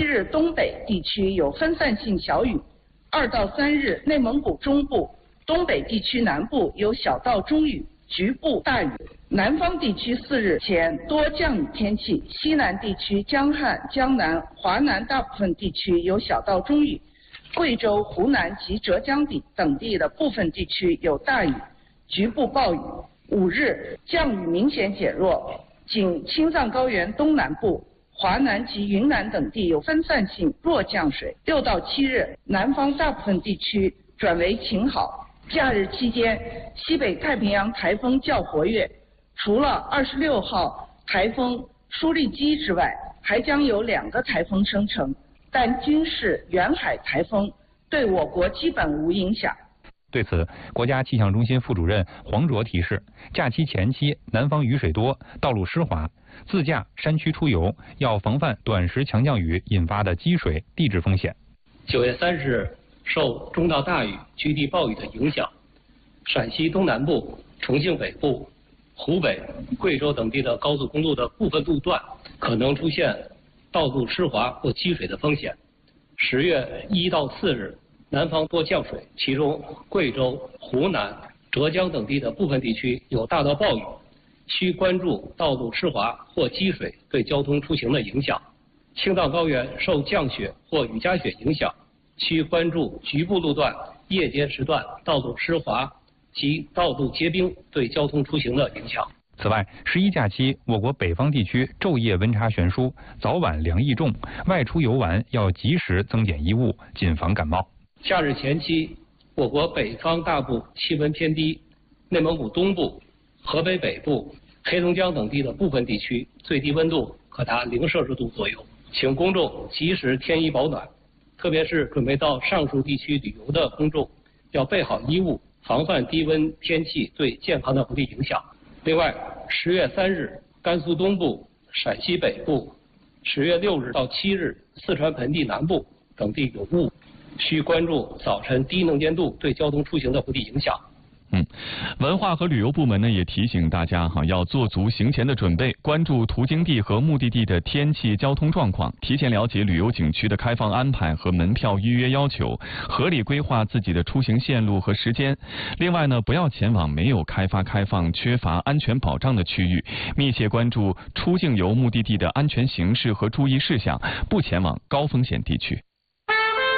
日东北地区有分散性小雨，2到3日内蒙古中部、东北地区南部有小到中雨，局部大雨。南方地区4日前多降雨天气，西南地区江汉、江南、华南大部分地区有小到中雨，贵州、湖南及浙江等地的部分地区有大雨，局部暴雨。5日降雨明显减弱，仅青藏高原东南部、华南及云南等地有分散性弱降水。6到7日，南方大部分地区转为晴好。假日期间，西北太平洋台风较活跃，除了26号台风舒利基之外，还将有2个台风生成，但均是远海台风，对我国基本无影响。 对此，国家气象中心副主任黄卓提示，假期前期南方雨水多，道路湿滑，自驾山区出游要防范短时强降雨引发的积水、地质风险。 9月30日，受中到大雨、局地暴雨的影响，陕西东南部、重庆北部、湖北、贵州等地的高速公路的部分路段可能出现道路湿滑或积水的风险。10月1到4日，南方多降水，其中贵州、湖南、浙江等地的部分地区有大到暴雨，需关注道路湿滑或积水对交通出行的影响。青藏高原受降雪或雨夹雪影响，需关注局部路段夜间时段道路湿滑及道路结冰对交通出行的影响。 此外，11假期我国北方地区昼夜温差悬殊，早晚凉意重，外出游玩要及时增减衣物，谨防感冒。 假日前期，我国北方大部气温偏低，内蒙古东部、河北北部、黑龙江等地的部分地区最低温度可达0摄氏度左右，请公众及时添衣保暖，特别是准备到上述地区旅游的公众要备好衣物，防范低温天气对健康的不利影响。另外，10月3日，甘肃东部、陕西北部；10月6日到7日，四川盆地南部等地有雾，需关注早晨低能见度对交通出行的不利影响。 文化和旅游部门呢也提醒大家要做足行前的准备，关注途经地和目的地的天气、交通状况，提前了解旅游景区的开放安排和门票预约要求，合理规划自己的出行线路和时间。另外呢，不要前往没有开放、缺乏安全保障的区域，密切关注出境游目的地的安全形势和注意事项，不前往高风险地区。